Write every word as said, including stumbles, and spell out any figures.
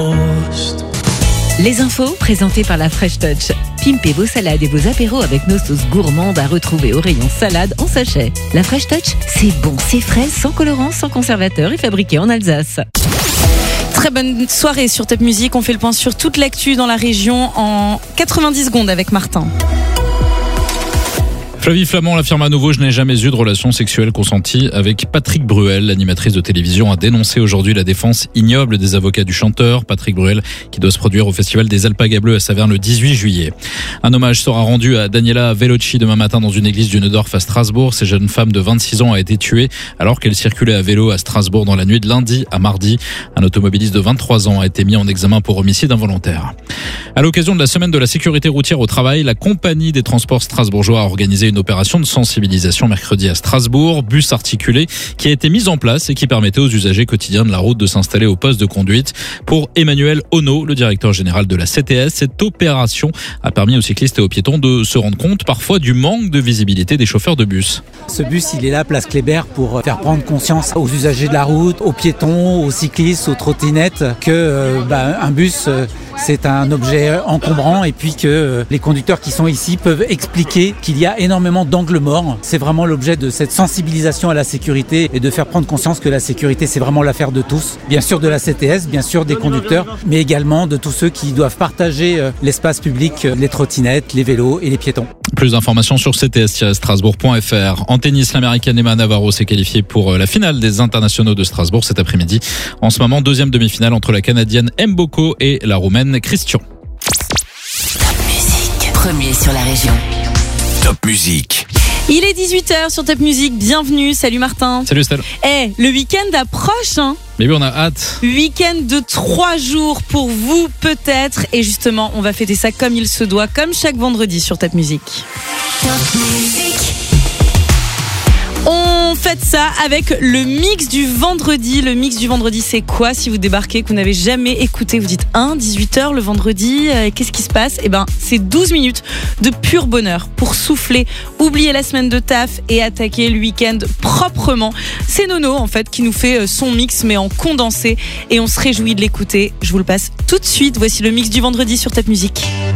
Les infos présentées par la Fresh Touch. Pimpez vos salades et vos apéros avec nos sauces gourmandes à retrouver au rayon salade en sachet. La Fresh Touch, c'est bon, c'est frais, sans colorant, sans conservateur et fabriqué en Alsace. Très bonne soirée sur Top Music. On fait le point sur toute l'actu dans la région en quatre-vingt-dix secondes avec Martin. Flavie Flamand l'affirme à nouveau, je n'ai jamais eu de relation sexuelle consentie avec Patrick Bruel. L'animatrice de télévision a dénoncé aujourd'hui la défense ignoble des avocats du chanteur Patrick Bruel qui doit se produire au Festival des Alpagas Bleues à Saverne le dix-huit juillet. Un hommage sera rendu à Daniela Veloci demain matin dans une église du Neudorf à Strasbourg. Cette jeune femme de vingt-six ans a été tuée alors qu'elle circulait à vélo à Strasbourg dans la nuit de lundi à mardi. Un automobiliste de vingt-trois ans a été mis en examen pour homicide involontaire. À l'occasion de la semaine de la sécurité routière au travail, la compagnie des transports strasbourgeois a organisé une opération de sensibilisation mercredi à Strasbourg, bus articulé, qui a été mise en place et qui permettait aux usagers quotidiens de la route de s'installer au poste de conduite. Pour Emmanuel Ono, le directeur général de la C T S, cette opération a permis aux cyclistes et aux piétons de se rendre compte parfois du manque de visibilité des chauffeurs de bus. Ce bus, il est là, place Kléber, pour faire prendre conscience aux usagers de la route, aux piétons, aux cyclistes, aux trottinettes, que euh, bah, un bus, euh, c'est un objet encombrant et puis que euh, les conducteurs qui sont ici peuvent expliquer qu'il y a énormément d'angles morts. C'est vraiment l'objet de cette sensibilisation à la sécurité et de faire prendre conscience que la sécurité, c'est vraiment l'affaire de tous. Bien sûr de la C T S, bien sûr des conducteurs, mais également de tous ceux qui doivent partager euh, l'espace public, euh, les trottinettes, les vélos et les piétons. Plus d'informations sur c t s tiret strasbourg point f r. En tennis, l'américaine Emma Navarro s'est qualifiée pour la finale des internationaux de Strasbourg cet après-midi. En ce moment, deuxième demi-finale entre la canadienne Mboko et la roumaine Christian. Top Music, premier sur la région. Top Music. Il est dix-huit heures sur Top Music. Bienvenue. Salut Martin. Salut Estelle. Eh, hey, le week-end approche, hein. Mais oui, on a hâte. Week-end de trois jours pour vous, peut-être. Et justement, on va fêter ça comme il se doit, comme chaque vendredi sur Top Music. Top Music. On fête ça avec le mix du vendredi. Le mix du vendredi, c'est quoi? Si vous débarquez, que vous n'avez jamais écouté, vous dites hein, dix-huit heures le vendredi, euh, qu'est-ce qui se passe? Eh ben, c'est douze minutes de pur bonheur pour souffler, oublier la semaine de taf et attaquer le week-end proprement. C'est Nono, en fait, qui nous fait son mix, mais en condensé. Et on se réjouit de l'écouter. Je vous le passe tout de suite. Voici le mix du vendredi sur Top Music.